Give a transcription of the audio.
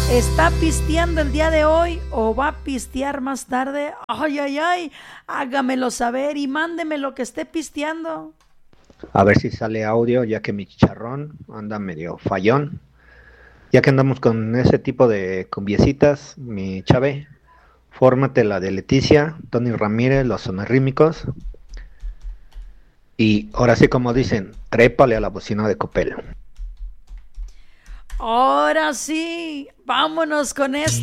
¿Está pisteando el día de hoy o va a pistear más tarde? Ay, ay, ay, hágamelo saber y mándeme lo que esté pisteando. A ver si sale audio, ya que mi chicharrón anda medio fallón. Ya que andamos con ese tipo de cumbiecitas, mi chave, fórmate la de Leticia, Tony Ramírez, los sonorrímicos. Y ahora sí, como dicen, trépale a la bocina de Copel. Ahora sí, vámonos con esto.